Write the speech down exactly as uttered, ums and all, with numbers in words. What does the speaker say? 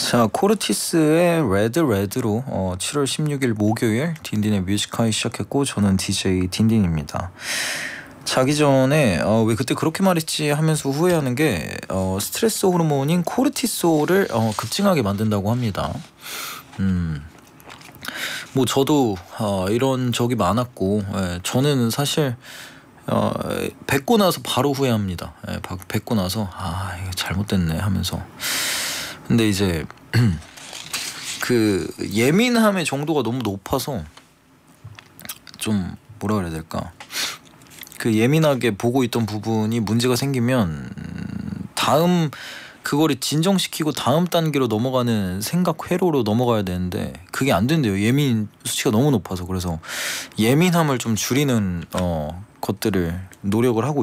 자, 코르티스의 레드 레드로 어, 칠월 십육일 목요일 딘딘의 뮤직하이 시작했고, 저는 디제이 딘딘입니다. 자기 전에 어, 왜 그때 그렇게 말했지 하면서 후회하는 게 어, 스트레스 호르몬인 코르티솔을 어, 급증하게 만든다고 합니다. 음, 뭐 저도 어, 이런 적이 많았고, 예, 저는 사실 어, 뵙고 나서 바로 후회합니다. 예, 뵙고 나서 아 이거 잘못됐네 하면서. 근데 이제 그 예민함의 정도가 너무 높아서 좀 뭐라 그래야 될까, 그 예민하게 보고 있던 부분이 문제가 생기면 다음 그거를 진정시키고 다음 단계로 넘어가는 생각 회로로 넘어가야 되는데 그게 안 된대요. 예민 수치가 너무 높아서. 그래서 예민함을 좀 줄이는 어 것들을 노력을 하고